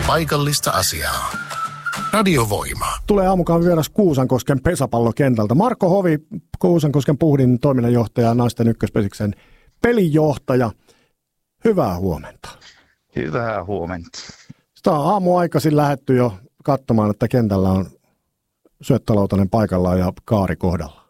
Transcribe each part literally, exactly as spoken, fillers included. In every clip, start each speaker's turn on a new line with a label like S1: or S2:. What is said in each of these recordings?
S1: Paikallista asiaa. Radiovoima.
S2: Tulee aamukahvin vieras Kuusankosken pesäpallokentältä. Marko Hovi, Kuusankosken Puhdin toiminnanjohtaja, naisten ykköspesiksen pelinjohtaja. Hyvää huomenta.
S3: Hyvää huomenta.
S2: Sitä on aamuaikaisin lähdetty jo katsomaan, että kentällä on syöttölautanen paikallaan ja kaari kohdalla.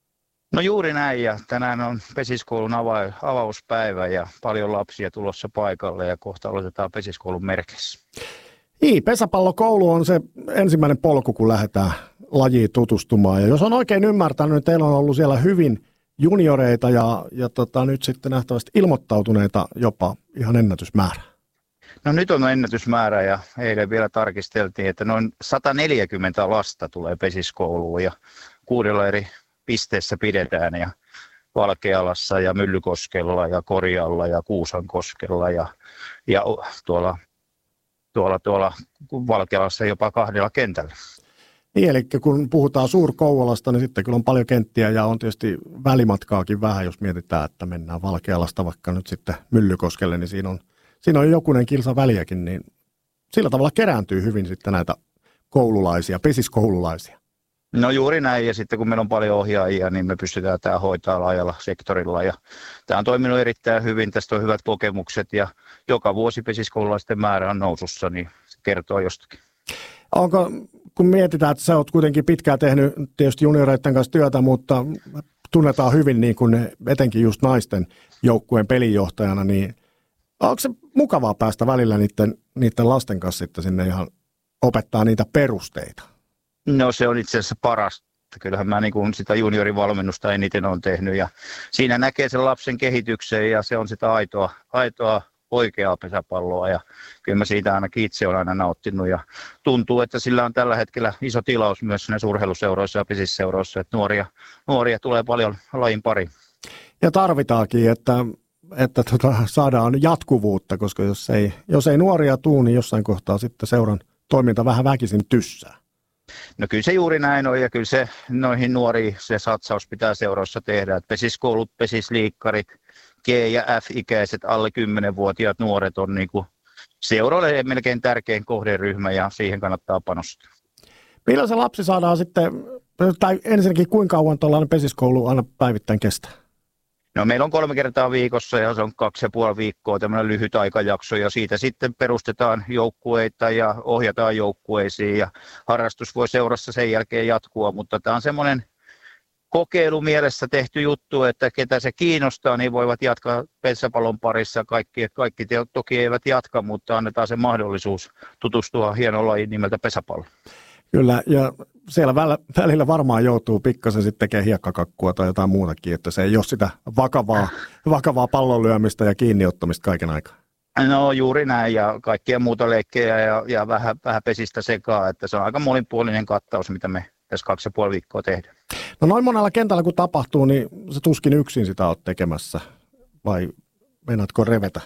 S3: No juuri näin, ja tänään on Pesiskoulun ava- avauspäivä ja paljon lapsia tulossa paikalle ja kohta aloitetaan Pesiskoulun merkeissä.
S2: Niin, pesäpallokoulu on se ensimmäinen polku, kun lähdetään lajiin tutustumaan. Ja jos on oikein ymmärtänyt, niin teillä on ollut siellä hyvin junioreita ja, ja tota, nyt sitten nähtävästi ilmoittautuneita jopa ihan ennätysmäärä.
S3: No nyt on ennätysmäärä ja eilen vielä tarkisteltiin, että noin sata neljäkymmentä lasta tulee Pesiskouluun ja kuudella eri pisteessä pidetään ja Valkealassa ja Myllykoskella ja Korjalla ja Kuusankoskella ja, ja tuolla, tuolla, tuolla Valkealassa jopa kahdella kentällä.
S2: Niin, eli kun puhutaan Suur-Kouvolasta, niin sitten kyllä on paljon kenttiä ja on tietysti välimatkaakin vähän, jos mietitään, että mennään Valkealasta vaikka nyt sitten Myllykoskelle, niin siinä on, siinä on jokunen kilsa väliäkin, niin sillä tavalla kerääntyy hyvin sitten näitä koululaisia, pesiskoululaisia.
S3: No juuri näin, ja sitten kun meillä on paljon ohjaajia, niin me pystytään tämä hoitaa laajalla sektorilla, ja tämä on toiminut erittäin hyvin, tästä on hyvät kokemukset, ja joka vuosi pesiskoululaisten määrä on nousussa, niin se kertoo jostakin.
S2: Onko, kun mietitään, että sä oot kuitenkin pitkään tehnyt tietysti junioreiden kanssa työtä, mutta tunnetaan hyvin niin kuin etenkin just naisten joukkueen pelinjohtajana, niin onko se mukavaa päästä välillä niiden, niiden lasten kanssa sitten sinne ihan opettaa niitä perusteita?
S3: No se on itse asiassa parasta. Kyllähän mä niin kuin sitä juniorivalmennusta eniten olen tehnyt ja siinä näkee sen lapsen kehityksen ja se on sitä aitoa, aitoa oikeaa pesäpalloa ja kyllä mä siitä ainakin itse olen aina nauttinut ja tuntuu, että sillä on tällä hetkellä iso tilaus myös näissä urheiluseuroissa ja pesisseuroissa, että nuoria, nuoria tulee paljon lajin pariin.
S2: Ja tarvitaakin, että, että tota, saadaan jatkuvuutta, koska jos ei, jos ei nuoria tule, niin jossain kohtaa sitten seuran toiminta vähän väkisin tyssää.
S3: No kyllä se juuri näin on ja kyllä se noihin nuoriin se satsaus pitää seuroissa tehdä, että pesiskoulut, pesisliikkarit, G- ja F-ikäiset alle kymmenvuotiaat nuoret on niin kuin seuroille melkein tärkein kohderyhmä ja siihen kannattaa panostaa.
S2: Milloin se lapsi saadaan sitten, tai ensinnäkin kuinka kauan tuollainen pesiskoulu aina päivittäin kestää?
S3: No meillä on kolme kertaa viikossa ja se on kaksi ja puoli viikkoa tämmöinen lyhyt aikajakso ja siitä sitten perustetaan joukkueita ja ohjataan joukkueisiin ja harrastus voi seurassa sen jälkeen jatkua, mutta tämä on semmoinen kokeilu mielessä tehty juttu, että ketä se kiinnostaa, niin voivat jatkaa pesäpallon parissa. Kaikki, kaikki toki eivät jatka, mutta annetaan se mahdollisuus tutustua hienoon lajiin nimeltä pesäpallo.
S2: Kyllä, ja siellä välillä varmaan joutuu pikkasen sitten tekemään hiekkakakkua tai jotain muutakin, että se ei ole sitä vakavaa, vakavaa pallonlyömistä ja kiinniottamista kaiken aikaa.
S3: No juuri näin, ja kaikkia muuta leikkejä ja, ja vähän, vähän pesistä sekaa, että se on aika monipuolinen kattaus, mitä me tässä kaksi ja puoli viikkoa tehdään.
S2: No noin monella kentällä kun tapahtuu, niin se tuskin yksin sitä olet tekemässä, vai meinaatko revetä?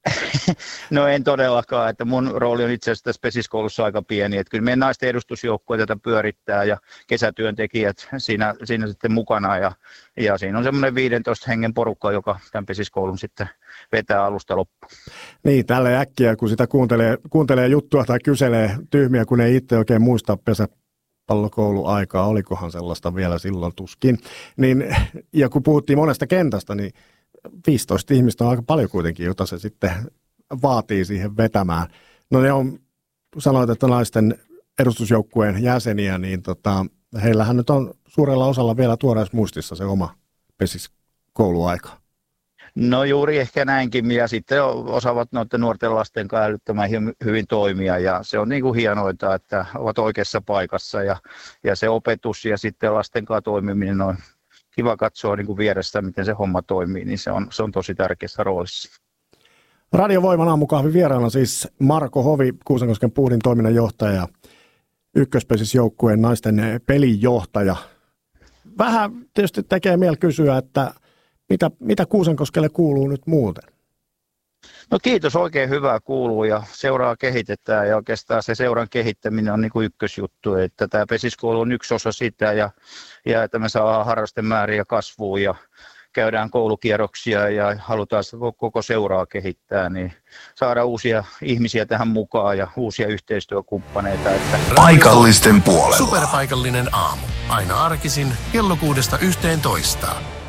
S3: No en todellakaan, että mun rooli on itse asiassa tässä pesiskoulussa aika pieni, että kyllä meidän naisten edustusjoukkue tätä pyörittää ja kesätyöntekijät siinä, siinä sitten mukana ja, ja siinä on semmoinen viidentoista hengen porukka, joka tämän pesiskoulun sitten vetää alusta loppuun.
S2: Niin, tällä äkkiä kun sitä kuuntelee, kuuntelee juttua tai kyselee tyhmiä, kun ei itse oikein muista pesäpallokouluaikaa, olikohan sellaista vielä silloin tuskin, niin, ja kun puhuttiin monesta kentästä, niin viisitoista ihmistä on aika paljon kuitenkin, jota se sitten vaatii siihen vetämään. No ne on, sanoit, että naisten edustusjoukkueen jäseniä, niin tota, heillähän nyt on suurella osalla vielä tuoreessa muistissa se oma pesiskouluaika.
S3: No juuri ehkä näinkin, ja sitten osaavat noiden nuorten lasten kanssa älyttömän hyvin toimia, ja se on niin kuin hienointa, että ovat oikeassa paikassa, ja, ja se opetus ja sitten lasten kanssa toimiminen on kiva katsoa niin kuin vierestä, miten se homma toimii, niin se on, se on tosi tärkeässä roolissa.
S2: Radiovoiman aamukahvin vieraana siis Marko Hovi, Kuusankosken Puhdin toiminnanjohtaja ja ykköspesisjoukkueen naisten pelinjohtaja. Vähän tietysti tekee mieli kysyä, että mitä, mitä Kuusankoskelle kuuluu nyt muuten?
S3: No kiitos, oikein hyvää kuuluu ja seuraa kehitetään ja oikeastaan se seuran kehittäminen on niin kuin ykkösjuttu, että tämä pesiskoulu on yksi osa sitä ja, ja että me saadaan harrastemääriä kasvuun ja, käydään koulukierroksia ja halutaan sitä koko seuraa kehittää, niin saada uusia ihmisiä tähän mukaan ja uusia yhteistyökumppaneita. Että
S1: Paikallisten puolella. Superpaikallinen aamu. Aina arkisin kello kuudesta yhteentoista.